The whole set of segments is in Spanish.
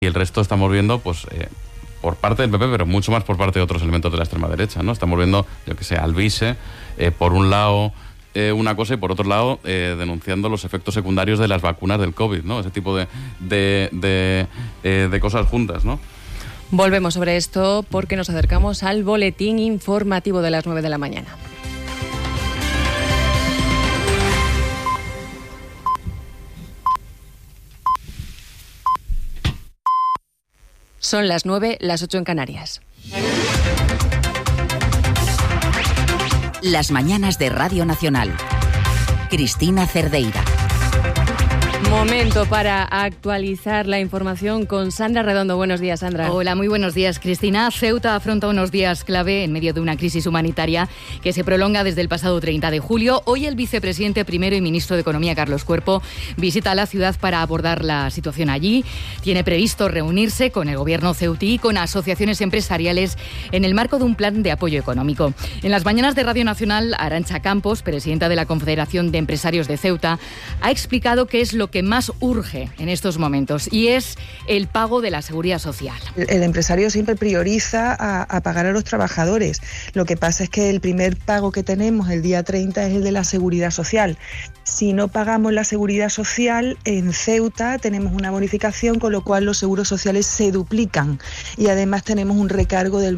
y el resto estamos viendo, pues, por parte del PP, pero mucho más por parte de otros elementos de la extrema derecha, ¿no? Estamos viendo, yo que sé, Alvise, por un lado una cosa y por otro lado denunciando los efectos secundarios de las vacunas del COVID, ¿no? Ese tipo de cosas juntas, ¿no? Volvemos sobre esto porque nos acercamos al boletín informativo de las 9 de la mañana. Son las 9, las 8 en Canarias. Las mañanas de Radio Nacional. Cristina Cerdeira. Momento para actualizar la información con Sandra Redondo. Buenos días, Sandra. Hola, muy buenos días, Cristina. Ceuta afronta unos días clave en medio de una crisis humanitaria que se prolonga desde el pasado 30 de julio. Hoy el vicepresidente primero y ministro de Economía, Carlos Cuerpo, visita la ciudad para abordar la situación allí. Tiene previsto reunirse con el gobierno ceutí y con asociaciones empresariales en el marco de un plan de apoyo económico. En las mañanas de Radio Nacional, Arantxa Campos, presidenta de la Confederación de Empresarios de Ceuta, ha explicado qué es lo que más urge en estos momentos y es el pago de la seguridad social. El empresario siempre prioriza a pagar a los trabajadores. Lo que pasa es que el primer pago que tenemos el día 30 es el de la seguridad social. Si no pagamos la seguridad social, en Ceuta tenemos una bonificación, con lo cual los seguros sociales se duplican y además tenemos un recargo del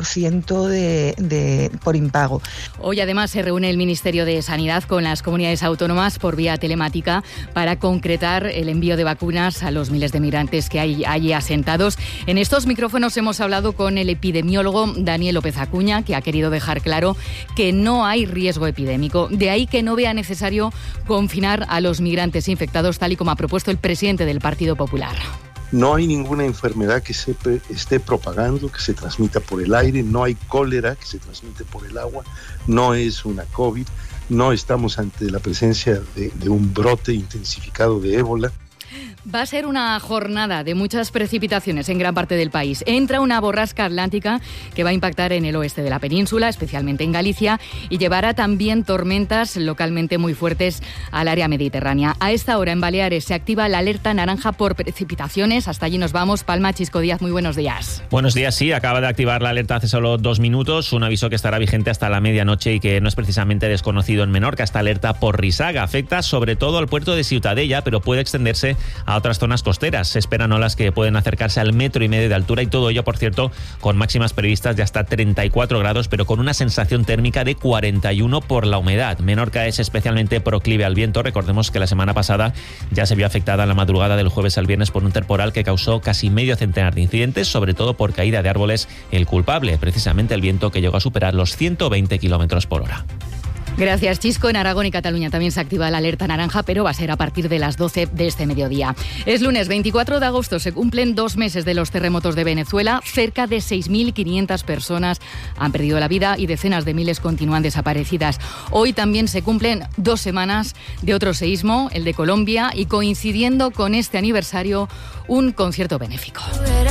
20% por impago. Hoy además se reúne el Ministerio de Sanidad con las comunidades autónomas por vía telemática para concretar el envío de vacunas a los miles de migrantes que hay allí asentados. En estos micrófonos hemos hablado con el epidemiólogo Daniel López Acuña, que ha querido dejar claro que no hay riesgo epidémico. De ahí que no vea necesario confinar a los migrantes infectados, tal y como ha propuesto el presidente del Partido Popular. No hay ninguna enfermedad que se esté propagando, que se transmita por el aire, no hay cólera que se transmite por el agua, no es una COVID, no estamos ante la presencia de un brote intensificado de ébola. Va a ser una jornada de muchas precipitaciones en gran parte del país. Entra una borrasca atlántica que va a impactar en el oeste de la península, especialmente en Galicia, y llevará también tormentas localmente muy fuertes al área mediterránea. A esta hora en Baleares se activa la alerta naranja por precipitaciones. Hasta allí nos vamos. Palma, Chisco Díaz, muy buenos días. Buenos días, sí. Acaba de activar la alerta hace solo 2 minutos. Un aviso que estará vigente hasta la medianoche y que no es precisamente desconocido en Menorca. Esta alerta por risaga afecta sobre todo al puerto de Ciutadella, pero puede extenderse a otras zonas costeras. Se esperan olas que pueden acercarse al 1,5 metros de altura y todo ello, por cierto, con máximas previstas de hasta 34 grados, pero con una sensación térmica de 41 por la humedad. Menorca es especialmente proclive al viento. Recordemos que la semana pasada ya se vio afectada en la madrugada del jueves al viernes por un temporal que causó casi medio centenar de incidentes, sobre todo por caída de árboles. El culpable, precisamente el viento que llegó a superar los 120 kilómetros por hora. Gracias, Chisco. En Aragón y Cataluña también se activa la alerta naranja, pero va a ser a partir de las 12 de este mediodía. Es lunes 24 de agosto, se cumplen 2 meses de los terremotos de Venezuela. Cerca de 6.500 personas han perdido la vida y decenas de miles continúan desaparecidas. Hoy también se cumplen 2 semanas de otro seísmo, el de Colombia, y coincidiendo con este aniversario, un concierto benéfico.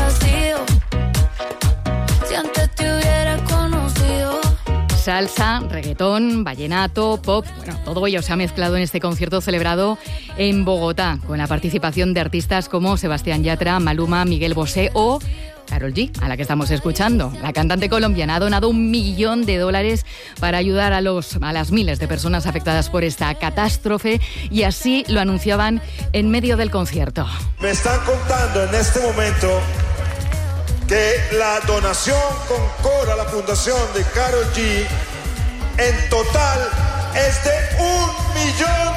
Salsa, reggaetón, vallenato, pop, todo ello se ha mezclado en este concierto celebrado en Bogotá, con la participación de artistas como Sebastián Yatra, Maluma, Miguel Bosé o Karol G, a la que estamos escuchando. La cantante colombiana ha donado $1 millón para ayudar a las miles de personas afectadas por esta catástrofe, y así lo anunciaban en medio del concierto. Me están contando en este momento que la donación concora a la fundación de Karol G en total es de $1 millón.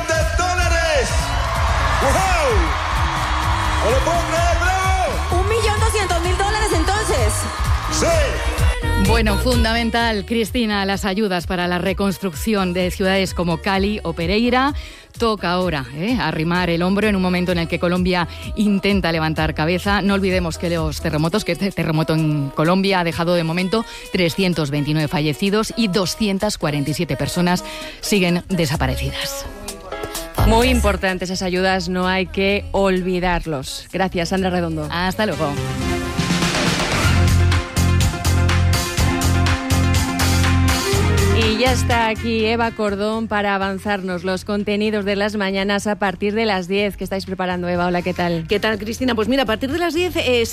¡Wow! ¡No lo puedo creer, bravo! $1.200.000 entonces. ¡Sí! Bueno, fundamental, Cristina, las ayudas para la reconstrucción de ciudades como Cali o Pereira. Toca ahora arrimar el hombro en un momento en el que Colombia intenta levantar cabeza. No olvidemos que este terremoto en Colombia ha dejado de momento 329 fallecidos y 247 personas siguen desaparecidas. Muy importantes esas ayudas, no hay que olvidarlos. Gracias, Sandra Redondo. Hasta luego. Y ya está aquí Eva Cordón para avanzarnos los contenidos de las mañanas a partir de las 10. ¿Qué estáis preparando, Eva? Hola, ¿qué tal? ¿Qué tal, Cristina? Pues mira, a partir de las 10